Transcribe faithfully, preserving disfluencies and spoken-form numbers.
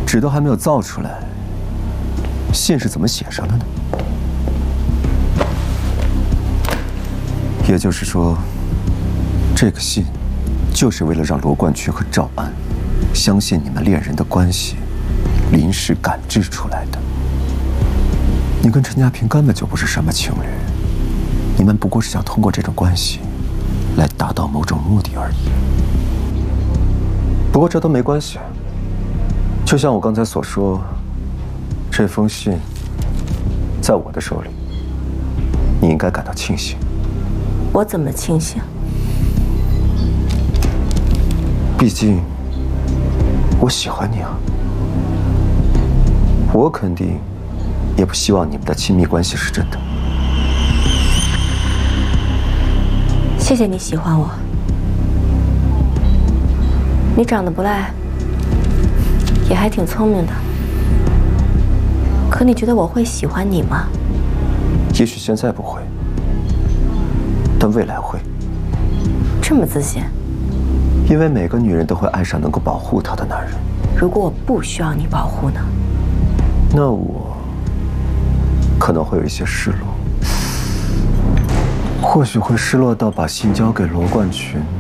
纸都还没有造出来，信是怎么写上的呢？也就是说，这个信就是为了让罗贯群和赵安相信你们恋人的关系，临时赶制出来的。你跟陈家平根本就不是什么情侣，你们不过是想通过这种关系来达到某种目的而已。不过这都没关系，就像我刚才所说，这封信在我的手里，你应该感到庆幸。 我怎么庆幸？ 毕竟我喜欢你啊，我肯定也不希望你们的亲密关系是真的。 谢谢你喜欢我，你长得不赖，也还挺聪明的。可你觉得我会喜欢你吗？ 也许现在不会，但未来会。 这么自信？ 因为每个女人都会爱上能够保护她的男人。 如果我不需要你保护呢？ 那我可能会有一些失落，或许会失落到把信交给罗贯群。